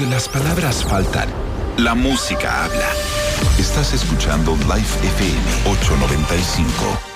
donde las palabras faltan, la música habla. Estás escuchando Life FM 895.